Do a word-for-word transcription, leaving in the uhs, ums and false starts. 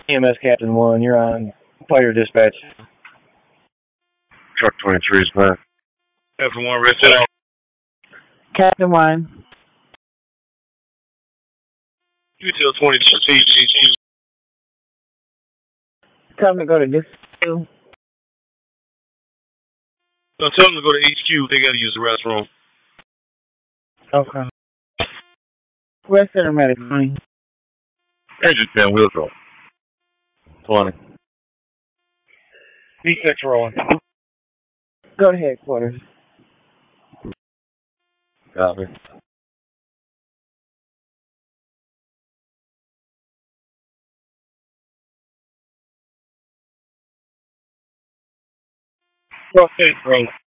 E M S Captain one, you're on fire dispatch. Truck twenty-three is back. Captain one, rest it out. Captain one. You tell twenty-two C G. Tell them to go to this two. So tell them to go to H Q. They got to use the restroom. Okay. Rest of the medic, twenty. Engine ten, wheels roll. twenty. D six rolling. Go to headquarters. Copy. Cross state roll.